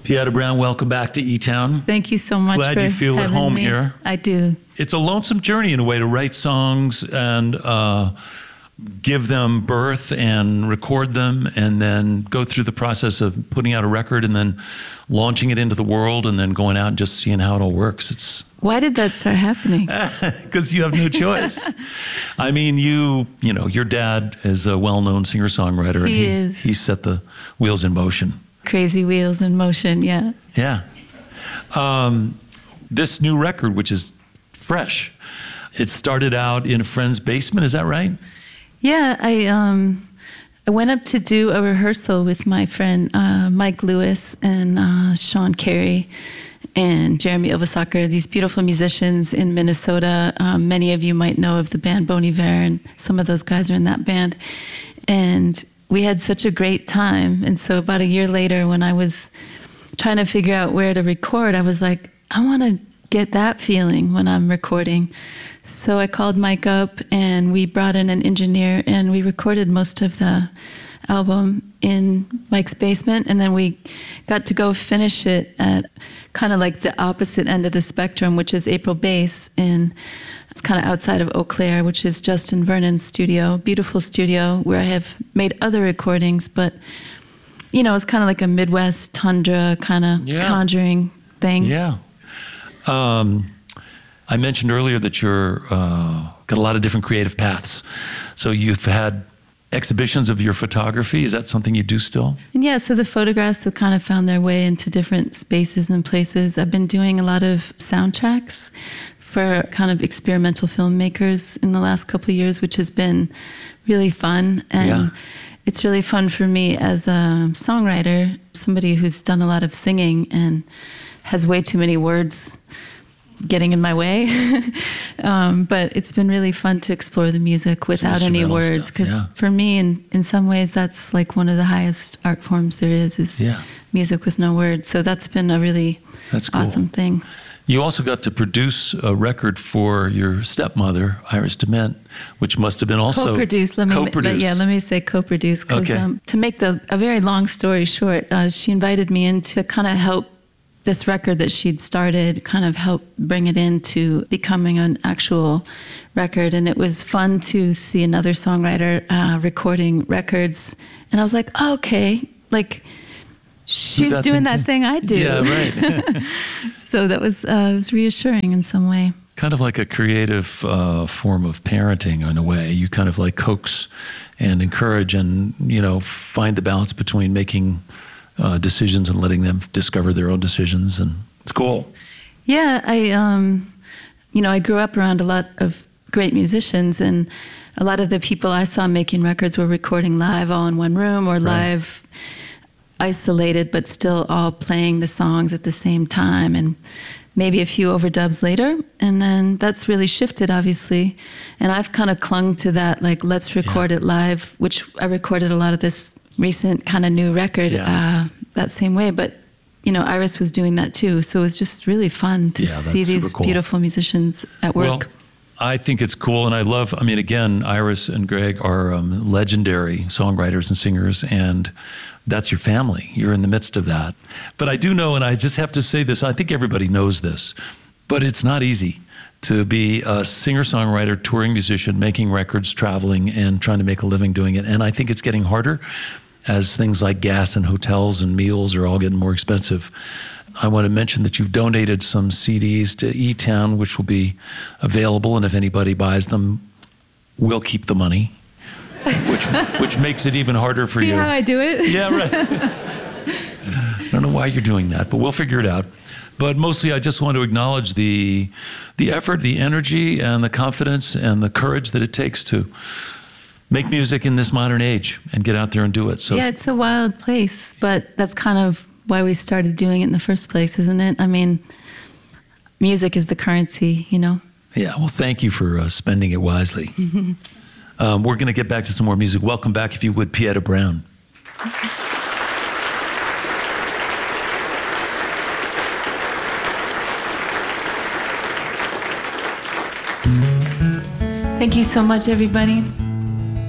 Pieta Brown, welcome back to E-Town. Thank you so much. Glad for you feel at having home me. here. I do. It's a lonesome journey in a way to write songs and give them birth and record them and then go through the process of putting out a record and then launching it into the world and then going out and just seeing how it all works. Why did that start happening? Because you have no choice. I mean, you know, your dad is a well-known singer-songwriter. He is. He set the wheels in motion. Crazy wheels in motion, yeah. Yeah. This new record, which is fresh, it started out in a friend's basement, is that right? Yeah, I went up to do a rehearsal with my friend Mike Lewis and Sean Carey and Jeremy Ovasacker, these beautiful musicians in Minnesota. Many of you might know of the band Bon Iver, and some of those guys are in that band. And we had such a great time. And so about a year later, when I was trying to figure out where to record, I was like, I want to get that feeling when I'm recording. So I called Mike up and we brought in an engineer and we recorded most of the album in Mike's basement. And then we got to go finish it at kind of like the opposite end of the spectrum, which is April Bass. And it's kind of outside of Eau Claire, which is Justin Vernon's studio, beautiful studio where I have made other recordings, but you know, it's kind of like a Midwest tundra kind of conjuring thing. Yeah. I mentioned earlier that you're got a lot of different creative paths. So you've had exhibitions of your photography. Is that something you do still? And yeah, so the photographs have kind of found their way into different spaces and places. I've been doing a lot of soundtracks for kind of experimental filmmakers in the last couple of years, which has been really fun. And it's really fun for me as a songwriter, somebody who's done a lot of singing and has way too many words getting in my way. But it's been really fun to explore the music without any words. Because for me, in some ways, that's like one of the highest art forms there is music with no words. So that's been a really awesome thing. You also got to produce a record for your stepmother, Iris DeMent, which must have been also co-produced. Let me say co-produced, because to make a very long story short, she invited me in to kind of help this record that she'd started, kind of help bring it into becoming an actual record. And it was fun to see another songwriter recording records. And I was like, oh, okay, like she's doing that thing I do. Yeah, right. So that was reassuring in some way. Kind of like a creative form of parenting in a way. You kind of like coax and encourage and, you know, find the balance between making decisions and letting them discover their own decisions. And it's cool. Yeah, I grew up around a lot of great musicians, and a lot of the people I saw making records were recording live all in one room or live isolated, but still all playing the songs at the same time, and maybe a few overdubs later. And then that's really shifted, obviously. And I've kind of clung to that, like, let's record it live, which I recorded a lot of this recent kind of new record that same way. But, you know, Iris was doing that too. So it was just really fun to see these beautiful musicians at work. Well, I think it's cool, and I mean, again, Iris and Greg are legendary songwriters and singers, and that's your family. You're in the midst of that. But I do know, and I just have to say this, I think everybody knows this, but it's not easy to be a singer-songwriter, touring musician, making records, traveling, and trying to make a living doing it. And I think it's getting harder as things like gas and hotels and meals are all getting more expensive. I want to mention that you've donated some CDs to E-Town, which will be available, and if anybody buys them, we'll keep the money, which makes it even harder for you. See how I do it? Yeah, right. I don't know why you're doing that, but we'll figure it out. But mostly I just want to acknowledge the effort, the energy, and the confidence and the courage that it takes to make music in this modern age and get out there and do it. So yeah, it's a wild place, but that's kind of why we started doing it in the first place, isn't it? I mean, music is the currency, you know? Yeah, well, thank you for spending it wisely. We're going to get back to some more music. Welcome back, if you would, Pieta Brown. Thank you so much, everybody.